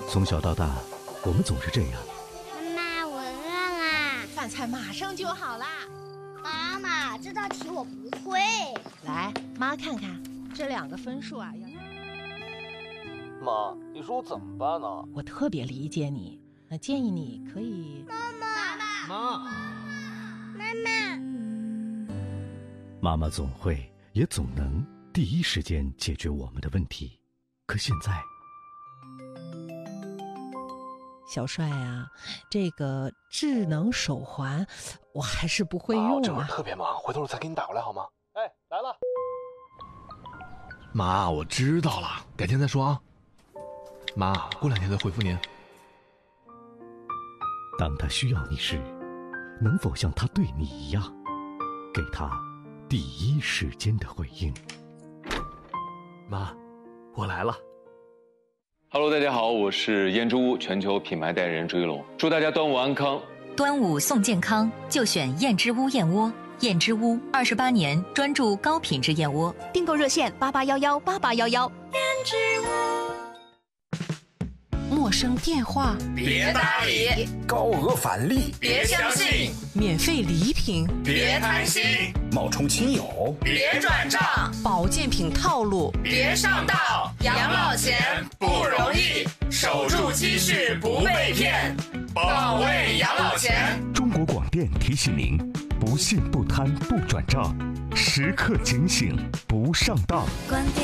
从小到大，我们总是这样。 妈妈，我饿啦！ 饭菜马上就好啦。 妈妈，这道题我不会。 来，妈看看这2个分数啊。 妈，你说我怎么办呢？ 我特别理解你，那建议你可以…… 妈， 妈妈总会也总能第一时间解决我们的问题，可现在， 小帅啊，这个智能手环我还是不会用我这会儿啊。 特别忙，回头我再给你打过来好吗？哎，来了。 妈，我知道了，改天再说啊。妈，过2天再回复您。 当他需要你时，能否像他对你一样，给他第一时间的回应？ 妈，我来了。 Hello， 大家好，我是燕之屋全球品牌代言人朱一龙，祝大家端午安康。 端午送健康，就选燕之屋燕窝。燕之屋28年专注高品质燕窝， 订购热线88118811。燕之屋。 陌生电话别搭理， 高额返利别相信， 免费礼品别贪心， 冒充亲友别转账， 保健品套路别上当。养老钱不容易，守住积蓄不被骗，保卫养老钱。 中国广电提醒您：不信不贪不转账，时刻警醒不上当。